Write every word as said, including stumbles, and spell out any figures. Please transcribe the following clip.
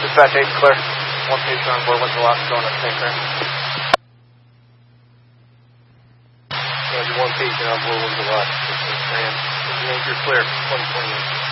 Dispatch eight, clear. One patient on board, what's the last going up, Saint Clair? One patient on board, what's the last? You're clear, one twenty-eight.